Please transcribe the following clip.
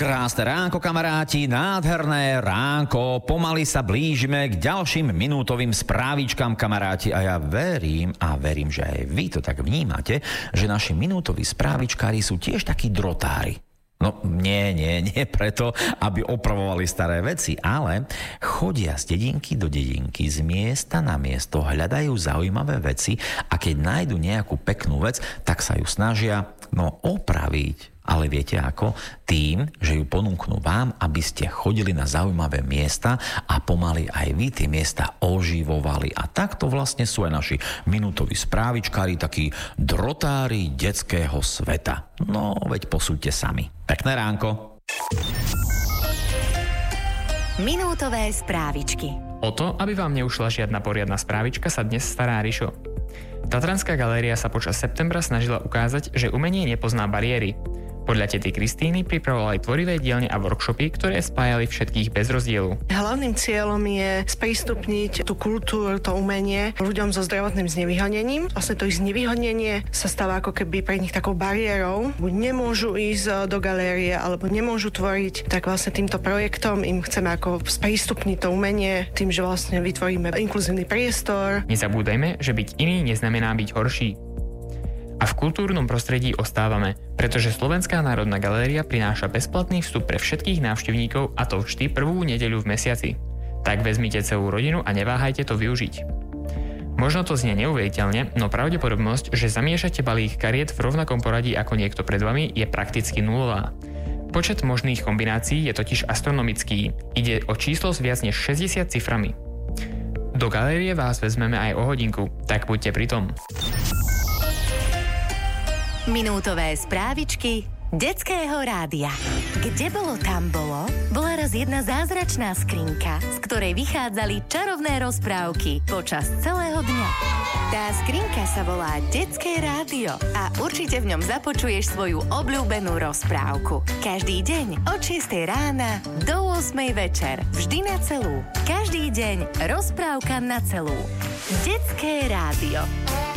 Krásne ránko, kamaráti, nádherné ránko. Pomaly sa blížime k ďalším minútovým správičkám, kamaráti. A ja verím, že aj vy to tak vnímate, že naši minútoví správičkári sú tiež takí drotári. No nie preto, aby opravovali staré veci, ale chodia z dedinky do dedinky, z miesta na miesto, hľadajú zaujímavé veci a keď nájdu nejakú peknú vec, tak sa ju snažia opraviť. Ale viete ako? Tým, že ju ponúknú vám, aby ste chodili na zaujímavé miesta a pomaly aj vy tie miesta oživovali. A takto vlastne sú aj naši minútoví správičkári, takí drotári detského sveta. No, veď posúďte sami. Pekné ránko. Minútové správičky. O to, aby vám neušla žiadna poriadna správička, sa dnes stará Rišo. Tatranská galéria sa počas septembra snažila ukázať, že umenie nepozná bariéry. Podľa tety Kristíny pripravovali tvorivé dielne a workshopy, ktoré spájali všetkých bez rozdielu. Hlavným cieľom je sprístupniť tú kultúru, to umenie ľuďom so zdravotným znevýhodnením. Vlastne to ich znevýhodnenie sa stáva ako keby pre nich takou bariérou. Buď nemôžu ísť do galérie, alebo nemôžu tvoriť. Tak vlastne týmto projektom im chceme ako sprístupniť to umenie tým, že vlastne vytvoríme inkluzívny priestor. Nezabúdajme, že byť iný neznamená byť horší. A v kultúrnom prostredí ostávame, pretože Slovenská národná galéria prináša bezplatný vstup pre všetkých návštevníkov, a to vždy prvú nedeľu v mesiaci. Tak vezmite celú rodinu a neváhajte to využiť. Možno to znie neuveriteľne, no pravdepodobnosť, že zamiešate balík kariet v rovnakom poradí ako niekto pred vami, je prakticky nulová. Počet možných kombinácií je totiž astronomický. Ide o číslo s viac než 60 ciframi. Do galérie vás vezmeme aj o hodinku, tak buďte pri tom. Minútové správičky detského rádia. Kde bolo, tam bolo? Bola raz jedna zázračná skrinka, z ktorej vychádzali čarovné rozprávky počas celého dňa. Tá skrinka sa volá Detské rádio a určite v ňom započuješ svoju obľúbenú rozprávku. Každý deň od 6 rána do 8 večer. Vždy na celú. Každý deň rozprávka na celú. Detské rádio.